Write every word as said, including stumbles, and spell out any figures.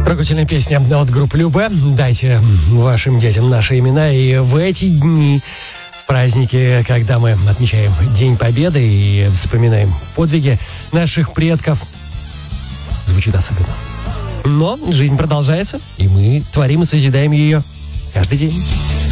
Трогательная песня от группы Любэ. Дайте вашим детям наши имена. И в эти дни, праздники, когда мы отмечаем День Победы и вспоминаем подвиги наших предков, звучит особенно. Но жизнь продолжается, и мы творим и созидаем ее каждый день.